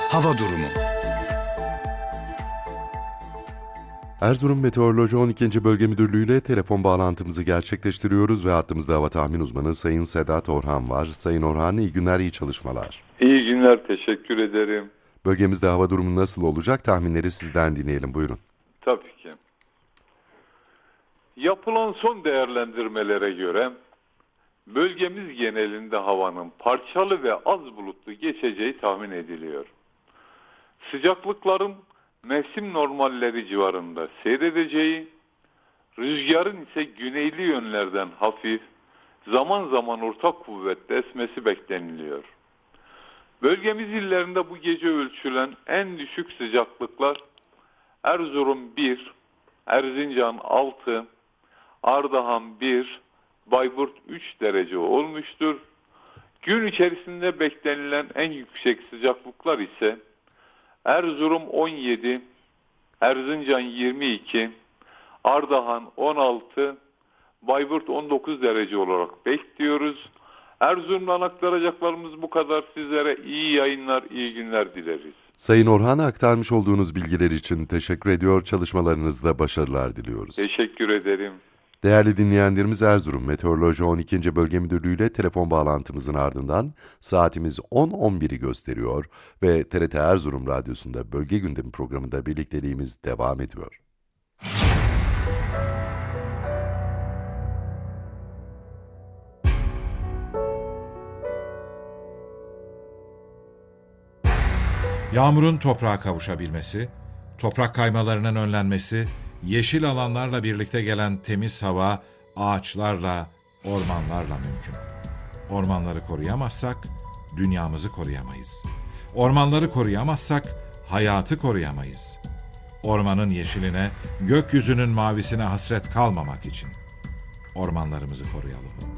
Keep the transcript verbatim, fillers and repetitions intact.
Hava durumu. Erzurum Meteoroloji on ikinci. Bölge Müdürlüğü ile telefon bağlantımızı gerçekleştiriyoruz ve hattımızda hava tahmin uzmanı Sayın Sedat Orhan var. Sayın Orhan, iyi günler, iyi çalışmalar. İyi günler, teşekkür ederim. Bölgemizde hava durumu nasıl olacak? Tahminleri sizden dinleyelim, buyurun. Tabii ki. Yapılan son değerlendirmelere göre bölgemiz genelinde havanın parçalı ve az bulutlu geçeceği tahmin ediliyor. Sıcaklıkların mevsim normalleri civarında seyredeceği, rüzgarın ise güneyli yönlerden hafif, zaman zaman orta kuvvetle esmesi bekleniliyor. Bölgemiz illerinde bu gece ölçülen en düşük sıcaklıklar Erzurum bir, Erzincan altı, Ardahan bir, Bayburt üç derece olmuştur. Gün içerisinde beklenilen en yüksek sıcaklıklar ise Erzurum on yedi, Erzincan yirmi iki, Ardahan on altı, Bayburt on dokuz derece olarak bekliyoruz. Erzurum'dan aktaracaklarımız bu kadar. Sizlere iyi yayınlar, iyi günler dileriz. Sayın Orhan, aktarmış olduğunuz bilgiler için teşekkür ediyor. Çalışmalarınızda başarılar diliyoruz. Teşekkür ederim. Değerli dinleyenlerimiz, Erzurum Meteoroloji on ikinci. Bölge Müdürlüğü ile telefon bağlantımızın ardından saatimiz on on biri gösteriyor ve T R T Erzurum Radyosu'nda Bölge Gündemi programında birlikteliğimiz devam ediyor. Yağmurun toprağa kavuşabilmesi, toprak kaymalarının önlenmesi, yeşil alanlarla birlikte gelen temiz hava, ağaçlarla, ormanlarla mümkün. Ormanları koruyamazsak, dünyamızı koruyamayız. Ormanları koruyamazsak, hayatı koruyamayız. Ormanın yeşiline, gökyüzünün mavisine hasret kalmamak için ormanlarımızı koruyalım.